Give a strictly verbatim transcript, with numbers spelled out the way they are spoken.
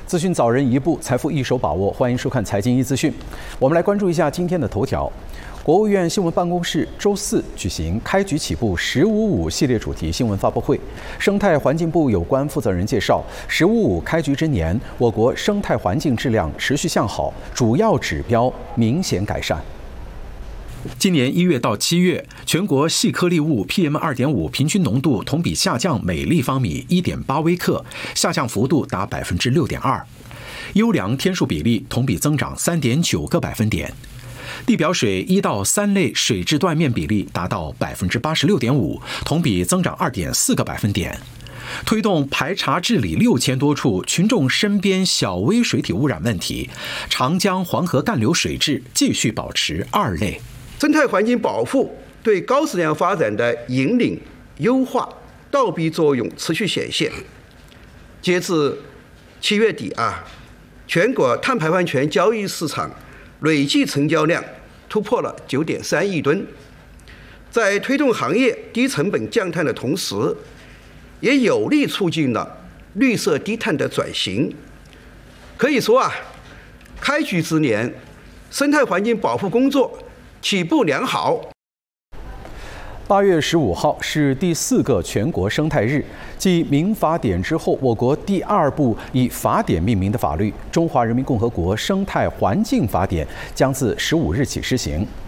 资讯早人一步，财富一手把握。欢迎收看财经一资讯。我们来关注一下今天的头条。国务院新闻办公室周四举行开局起步“十五五”系列主题新闻发布会。生态环境部有关负责人介绍，“十五五”开局之年，我国生态环境质量持续向好，主要指标明显改善。 今年一月到七月，全国细颗粒物 P M 二点五 平均浓度同比下降每立方米 一点八 微克，下降幅度达 百分之六点二。优良天数比例同比增长 三点九个百分点。地表水一到三类水质断面比例达到 百分之八十六点五，同比增长 二点四个百分点。推动排查治理六千多处群众身边小微水体污染问题，长江黄河干流水质继续保持二类。 生态环境保护对高质量发展的引领、优化倒逼作用持续显现。截至七月底啊，全国碳排放权交易市场累计成交量突破了 九点三亿吨，在推动行业低成本降碳的同时，也有力促进了绿色低碳的转型。可以说啊，开局之年，生态环境保护工作起步良好。 八月十五号是第四个全国生态日，继民法典之后，我国第二部以法典命名的法律《中华人民共和国生态环境法典》将自十五日起施行。